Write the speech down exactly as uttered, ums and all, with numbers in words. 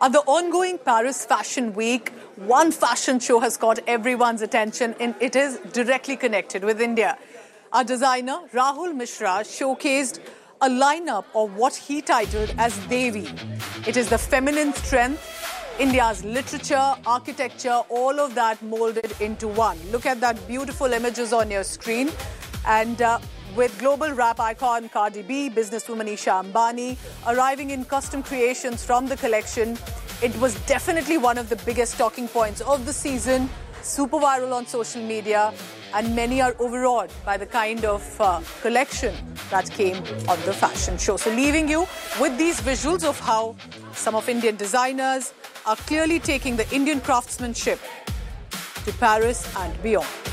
At the ongoing Paris Fashion Week, one fashion show has caught everyone's attention and it is directly connected with India. Our designer, Rahul Mishra, showcased a lineup of what he titled as Devi. It is the feminine strength, India's literature, architecture, all of that molded into one. Look at that beautiful images on your screen. And uh, with global rap icon Cardi B, businesswoman Isha Ambani arriving in custom creations from the collection, it was definitely one of the biggest talking points of the season, super viral on social media, and many are overawed by the kind of uh, collection that came on the fashion show. So leaving you with these visuals of how some of Indian designers are clearly taking the Indian craftsmanship to Paris and beyond.